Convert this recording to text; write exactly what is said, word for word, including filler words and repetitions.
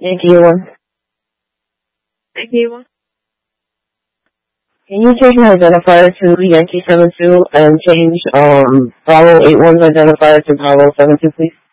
Yankee one. Yankee one. Can you change my identifier to Yankee seven two and change um Bravo eight one's identifier to Bravo seven two, please?